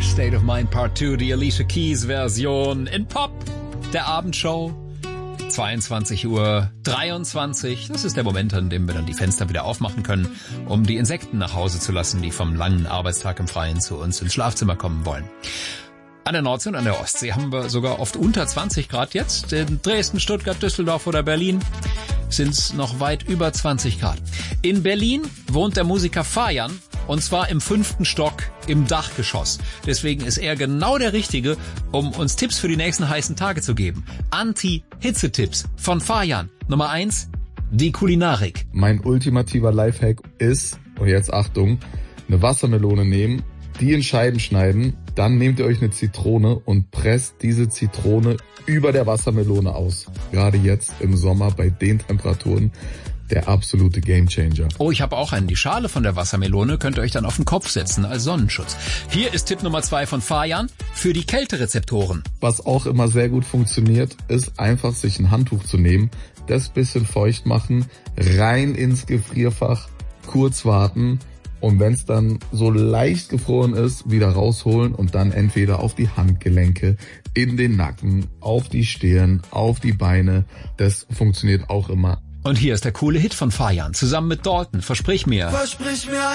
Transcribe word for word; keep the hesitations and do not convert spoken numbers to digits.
State of Mind Part zwei, die Alicia Keys Version in Pop der Abendshow. zweiundzwanzig Uhr dreiundzwanzig. Das ist der Moment, an dem wir dann die Fenster wieder aufmachen können, um die Insekten nach Hause zu lassen, die vom langen Arbeitstag im Freien zu uns ins Schlafzimmer kommen wollen. An der Nordsee und an der Ostsee haben wir sogar oft unter zwanzig Grad jetzt. In Dresden, Stuttgart, Düsseldorf oder Berlin sind es noch weit über zwanzig Grad. In Berlin wohnt der Musiker Fajan, und zwar im fünften Stock im Dachgeschoss. Deswegen ist er genau der Richtige, um uns Tipps für die nächsten heißen Tage zu geben. Anti-Hitze-Tipps von Fajan. Nummer eins, die Kulinarik. Mein ultimativer Lifehack ist, und jetzt Achtung, eine Wassermelone nehmen, die in Scheiben schneiden, dann nehmt ihr euch eine Zitrone und presst diese Zitrone über der Wassermelone aus. Gerade jetzt im Sommer bei den Temperaturen der absolute Gamechanger. Oh, ich habe auch einen. Die Schale von der Wassermelone könnt ihr euch dann auf den Kopf setzen als Sonnenschutz. Hier ist Tipp Nummer zwei von Fajan für die Kälterezeptoren. Was auch immer sehr gut funktioniert, ist einfach sich ein Handtuch zu nehmen, das bisschen feucht machen, rein ins Gefrierfach, kurz warten und wenn es dann so leicht gefroren ist, wieder rausholen und dann entweder auf die Handgelenke, in den Nacken, auf die Stirn, auf die Beine. Das funktioniert auch immer. Und hier ist der coole Hit von Fajan zusammen mit Dalton. Versprich mir. Versprich mir